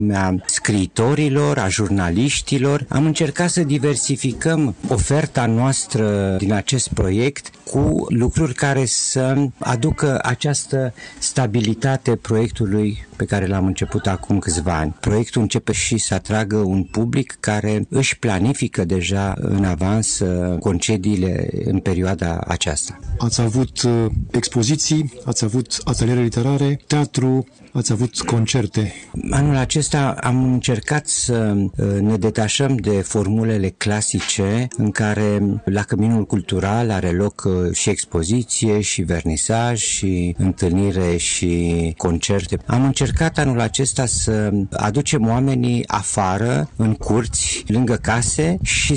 a scriitorilor, a jurnaliștilor. Am încercat să diversificăm oferta noastră din acest proiect cu lucruri care să aducă această stabilitate proiectului pe care l-am început acum câțiva ani. Proiectul începe și să atragă un public care își planifică deja în avans concediile în perioada aceasta. Ați avut expoziții, ați avut ateliere literare, teatru, ați avut concerte. Anul acesta am încercat să ne detașăm de formulele clasice în care la Căminul Cultural are loc și expoziție, și vernisaj, și întâlnire, și concerte. Am încercat anul acesta să aducem oamenii afară, în curți, lângă case și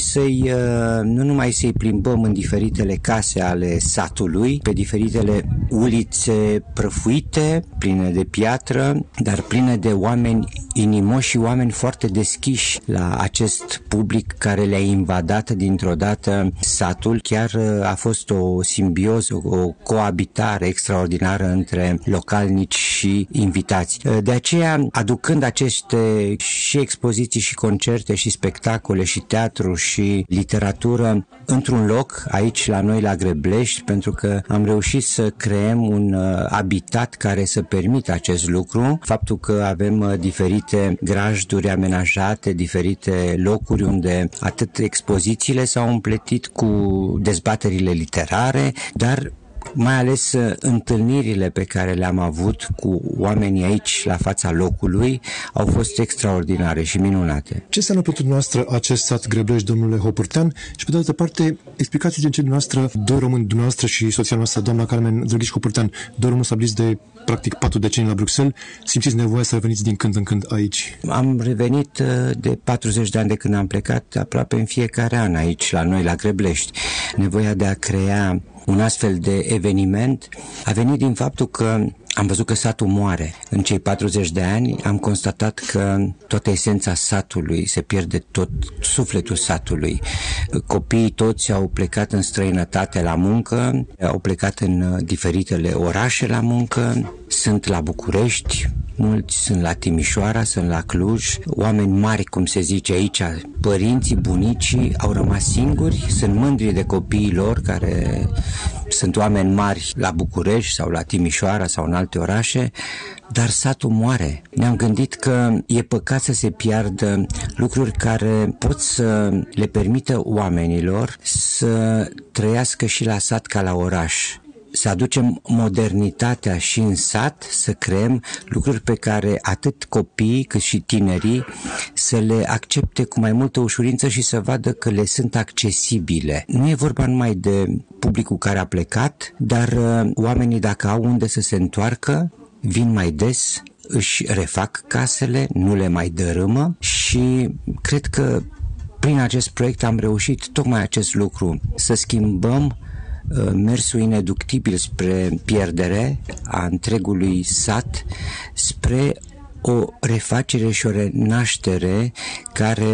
nu numai să-i plimbăm în diferitele case ale satului, pe diferitele ulițe prăfuite, pline de piatră, dar pline de oameni inimoși și oameni foarte deschiși la acest public care le-a invadat dintr-o dată satul. Chiar a fost o simbioză, o coabitare extraordinară între localnici și invitați. De aceea, aducând aceste și expoziții și concerte și spectacole și teatru și literatură într-un loc, aici la noi la Greblești, pentru că am reușit să creăm un habitat care să permită acest lucru, faptul că avem diferite grajduri amenajate, diferite locuri unde atât expozițiile s-au împletit cu dezbaterile literare, dar mai ales întâlnirile pe care le-am avut cu oamenii aici la fața locului au fost extraordinare și minunate. Ce înseamnă pentru dumneavoastră acest sat Greblești, domnule Hopârtean? Și pe de altă parte, explicați din ce dumneavoastră, doi români, dumneavoastră și soția noastră, doamna Carmen Drăghiș Hopârtean, doi români stabiliți de practic 4 decenii la Bruxelles, simțiți nevoia să reveniți din când în când aici? Am revenit de 40 de ani de când am plecat, aproape în fiecare an aici la noi la Greblești. Nevoia de a crea un astfel de eveniment a venit din faptul că am văzut că satul moare. În cei 40 de ani am constatat că toată esența satului se pierde, tot sufletul satului. Copiii toți au plecat în străinătate la muncă, au plecat în diferitele orașe la muncă, sunt la București, mulți sunt la Timișoara, sunt la Cluj, oameni mari, cum se zice aici, părinții, bunicii au rămas singuri, sunt mândri de copiii lor care sunt oameni mari la București sau la Timișoara sau în alte orașe, dar satul moare. Ne-am gândit că e păcat să se piardă lucruri care pot să le permită oamenilor să trăiască și la sat ca la oraș. Să aducem modernitatea și în sat, să creăm lucruri pe care atât copiii cât și tinerii să le accepte cu mai multă ușurință și să vadă că le sunt accesibile. Nu e vorba numai de publicul care a plecat, dar oamenii, dacă au unde să se întoarcă, vin mai des, își refac casele, nu le mai dărâmă și cred că prin acest proiect am reușit tocmai acest lucru, să schimbăm mersul ineductibil spre pierdere a întregului sat, spre o refacere și o renaștere care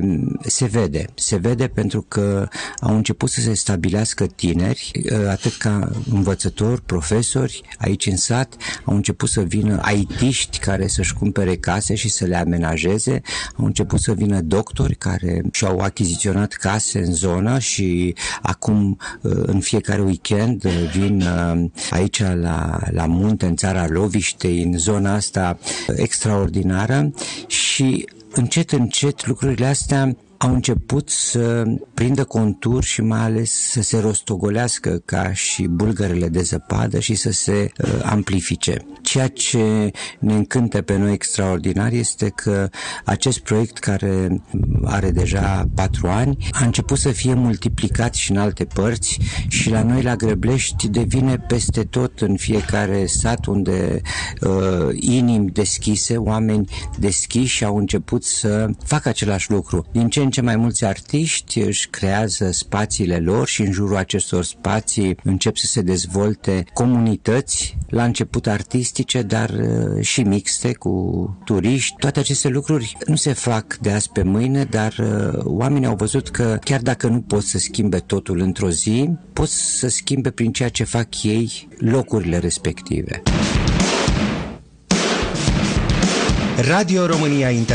se vede pentru că au început să se stabilească tineri, atât ca învățători, profesori aici în sat, au început să vină IT-ști care să-și cumpere case și să le amenajeze, au început să vină doctori care și-au achiziționat case în zonă și acum în fiecare weekend vin aici la munte, în țara Loviștei, în zona asta extraordinară și încet lucrurile astea au început să prindă contur și mai ales să se rostogolească ca și bulgărele de zăpadă și să se amplifice. Ceea ce ne încântă pe noi extraordinar este că acest proiect, care are deja 4 ani, a început să fie multiplicat și în alte părți și la noi la Greblești devine peste tot în fiecare sat unde inimi deschise, oameni deschiși au început să facă același lucru. Din ce în ce mai mulți artiști își creează spațiile lor și în jurul acestor spații încep să se dezvolte comunități, la început artistice, dar și mixte cu turiști. Toate aceste lucruri nu se fac de azi pe mâine, dar oamenii au văzut că chiar dacă nu pot să schimbe totul într-o zi, pot să schimbe prin ceea ce fac ei locurile respective. Radio România